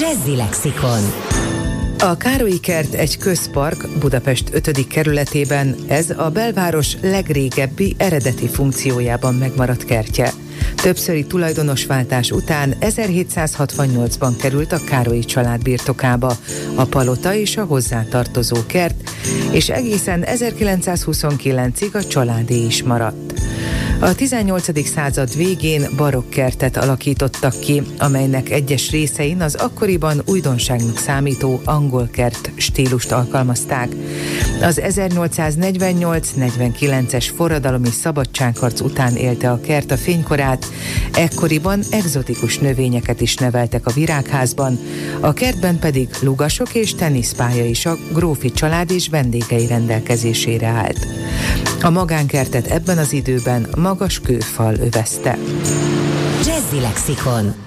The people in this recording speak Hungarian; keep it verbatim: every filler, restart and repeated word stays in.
Jazzy Lexikon. A Károlyi kert egy közpark Budapest ötödik kerületében, ez a belváros legrégebbi eredeti funkciójában megmaradt kertje. Többszöri tulajdonosváltás után ezerhétszázhatvannyolcban került a Károlyi család birtokába a palota és a hozzátartozó kert, és egészen ezerkilencszázhuszonkilencig a családé is maradt. A tizennyolcadik század végén barokk kertet alakítottak ki, amelynek egyes részein az akkoriban újdonságnak számító angol kert stílust alkalmazták. Az ezernyolcszáznegyvennyolc negyvenkilences forradalomi szabadságharc után élte a kert a fénykorát, ekkoriban egzotikus növényeket is neveltek a virágházban, a kertben pedig lugasok és teniszpálya is a grófi család és vendégei rendelkezésére állt. A magánkertet ebben az időben magas kőfal övezte. Jazzy Lexikon.